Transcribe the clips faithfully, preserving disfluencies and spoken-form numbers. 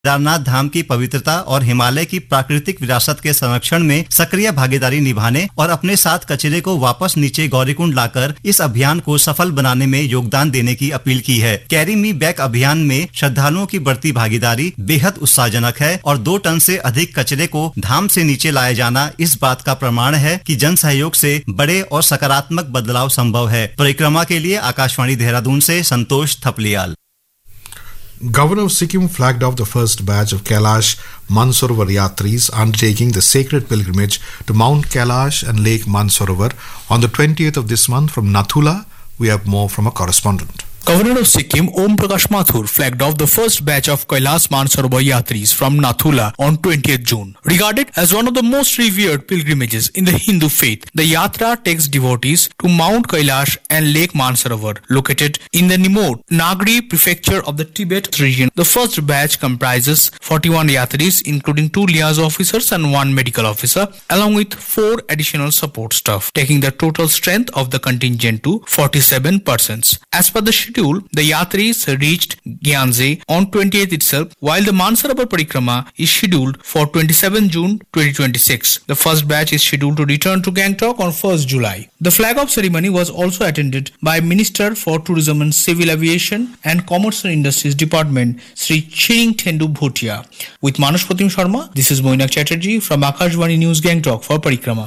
केदारनाथ धाम की पवित्रता और हिमालय की प्राकृतिक विरासत के संरक्षण में सक्रिय भागीदारी निभाने और अपने साथ कचरे को वापस नीचे गौरीकुंड लाकर इस अभियान को सफल बनाने में योगदान देने की अपील की है। कैरी मी बैक अभियान में श्रद्धालुओं की बढ़ती भागीदारी बेहद उत्साहजनक है और दो टन से अधिक कचरे को धाम से नीचे लाया जाना इस बात का प्रमाण है कि जन सहयोग से बड़े और सकारात्मक बदलाव संभव है। परिक्रमा के लिए आकाशवाणी देहरादून से संतोष Thapliyal. Governor of Sikkim flagged off the first batch of Kailash Mansarovar Yatris undertaking the sacred pilgrimage to Mount Kailash and Lake Mansarovar on the twentieth of this month from Nathula. We have more from a correspondent. Governor of Sikkim Om Prakash Mathur flagged off the first batch of Kailash Mansarovar Yatris from Nathula on twentieth June. Regarded as one of the most revered pilgrimages in the Hindu faith, the Yatra takes devotees to Mount Kailash and Lake Mansarovar, located in the Nimot, Nagri prefecture of the Tibet region. The first batch comprises forty-one Yatris, including two liaison officers and one medical officer, along with four additional support staff, taking the total strength of the contingent to forty-seven persons. As per the schedule, the Yatris reached Gyanze on twentieth itself, while the Mansarovar Parikrama is scheduled for twenty-seventh June twenty twenty-six. The first batch is scheduled to return to Gangtok on first July. The flag-off ceremony was also attended by Minister for Tourism and Civil Aviation and Commerce and Industries Department, Sri Chiring Thendu Bhutia. With Manush Pratim Sharma, this is Moinak Chatterjee from Akashvani News Gangtok for Parikrama.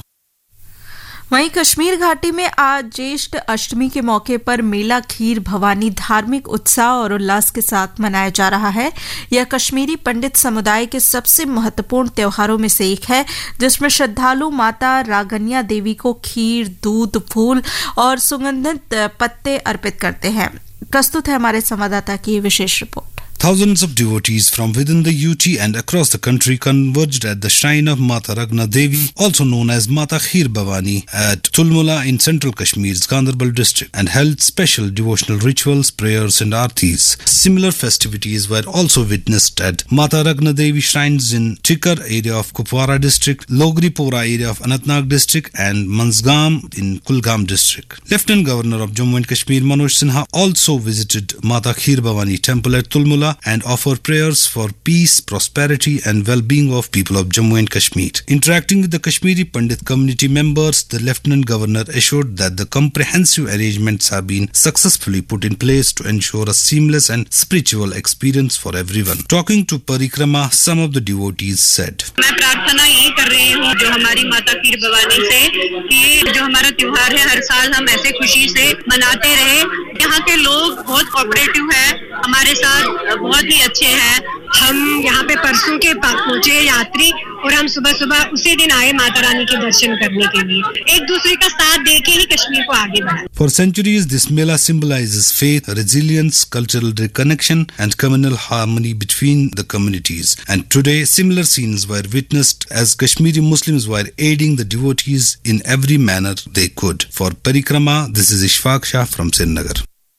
वहीं कश्मीर घाटी में आज ज्येष्ठ अष्टमी के मौके पर मेला खीर भवानी धार्मिक उत्साह और उल्लास के साथ मनाया जा रहा है। यह कश्मीरी पंडित समुदाय के सबसे महत्वपूर्ण त्योहारों में से एक है, जिसमें श्रद्धालु माता रागनिया देवी को खीर, दूध, फूल और सुगंधित पत्ते अर्पित करते हैं। प्रस्तुत है हमारे संवाददाता की विशेष report. Thousands of devotees from within the U T and across the country converged at the shrine of Mata Ragna Devi, also known as Mata Kheer Bhavani, at Tulmula in central Kashmir's Gandarbal district, and held special devotional rituals, prayers and aartis. Similar festivities were also witnessed at Mata Ragna Devi shrines in Tikar area of Kupwara district, Logripora area of Anantnag district, and Mansgam in Kulgam district. Lieutenant Governor of Jammu and Kashmir Manoj Sinha also visited Mata Kheer Bhavani temple at Tulmula and offer prayers for peace, prosperity and well-being of people of Jammu and Kashmir. Interacting with the Kashmiri Pandit community members, the Lieutenant Governor assured that the comprehensive arrangements have been successfully put in place to ensure a seamless and spiritual experience for everyone. Talking to Parikrama, some of the devotees said, मैं प्रार्थना यही कर रही हूँ जो हमारी माता खीर भवानी से कि जो हमारा त्योहार है हर साल हम ऐसे खुशी से मनाते रहे। यहाँ के लोग बहुत कोऑपरेटिव है, हमारे साथ बहुत ही अच्छे हैं। हम यहाँ पे परसों के पहुंचे यात्री और हम सुबह सुबह उसी दिन आए माता रानी के दर्शन करने के लिए। एक दूसरे का साथ देके ही कश्मीर को आगे बढ़ाएं। For centuries, this Mela symbolizes faith, resilience, cultural reconnection and communal harmony between the communities. And today, similar scenes were witnessed as Kashmiri Muslims were aiding the devotees in every manner they could. For Parikrama, this is Ishfaq Shah from Srinagar.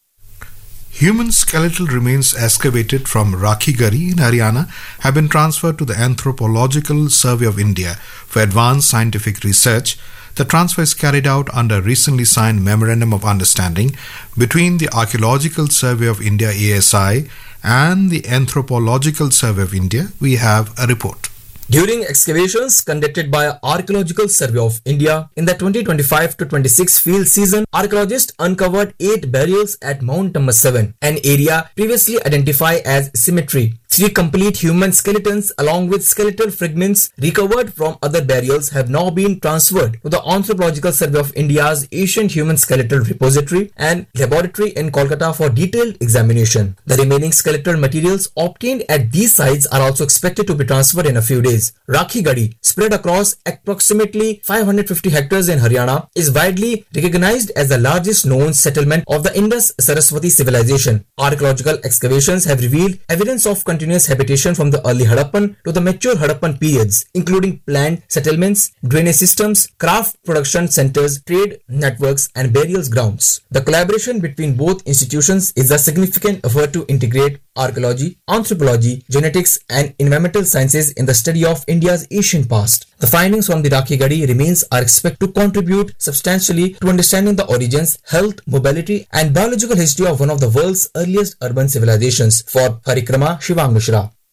Human skeletal remains excavated from Rakhi Gari in Haryana have been transferred to the Anthropological Survey of India for advanced scientific research. The transfer is carried out under a recently signed Memorandum of Understanding between the Archaeological Survey of India A S I and the Anthropological Survey of India. We have a report. During excavations conducted by Archaeological Survey of India in the twenty twenty-five to twenty-six field season, archaeologists uncovered eight burials at Mount number seven, an area previously identified as cemetery. Three complete human skeletons along with skeletal fragments recovered from other burials have now been transferred to the Anthropological Survey of India's Ancient Human Skeletal Repository and Laboratory in Kolkata for detailed examination. The remaining skeletal materials obtained at these sites are also expected to be transferred in a few days. Rakhi Gadi, spread across approximately five hundred fifty hectares in Haryana, is widely recognized as the largest known settlement of the Indus-Saraswati civilization. Archaeological excavations have revealed evidence of continuous habitation from the early Harappan to the mature Harappan periods, including planned settlements, drainage systems, craft production centers, trade networks, and burial grounds. The collaboration between both institutions is a significant effort to integrate archaeology, anthropology, genetics, and environmental sciences in the study of India's ancient past. The findings from the Rakhi Gadi remains are expected to contribute substantially to understanding the origins, health, mobility, and biological history of one of the world's earliest urban civilizations. For Parikrama, Shivang Mishra.